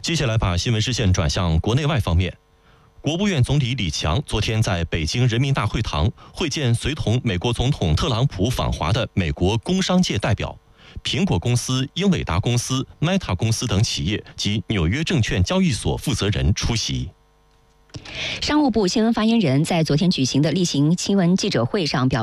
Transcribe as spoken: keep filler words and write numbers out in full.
接下来把新闻视线转向国内外方面。国务院总理李强昨天在北京人民大会堂会见随同美国总统特朗普访华的美国工商界代表，苹果公司、英伟达公司、Meta 公司等企业及纽约证券交易所负责人出席。 商务部新闻发言人在昨天举行的例行新闻记者会上表